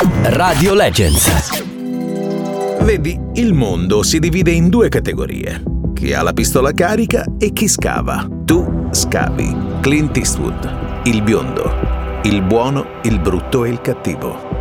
Radio Legends. Vedi, il mondo si divide in due categorie: chi ha la pistola carica e chi scava. Tu scavi. Clint Eastwood, il biondo, il buono, il brutto e il cattivo.